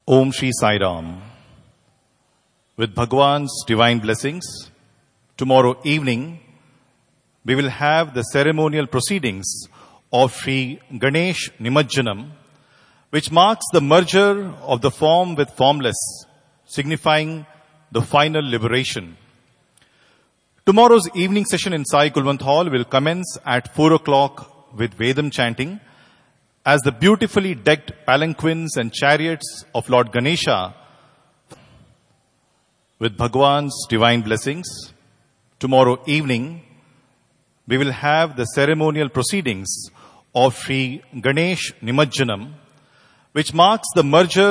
Om Shri Sai Ram. With Bhagwan's divine blessings, tomorrow evening we will have the ceremonial proceedings of Shri Ganesh Nimajjanam, which marks the merger of the form with formless, signifying the final liberation. Tomorrow's evening session in Sai Kulwant Hall will commence at 4 o'clock with Vedam chanting, as the beautifully decked palanquins and chariots of Lord Ganesha. With Bhagwan's divine blessings, tomorrow evening we will have the ceremonial proceedings of Shri Ganesh Nimajjanam, which marks the merger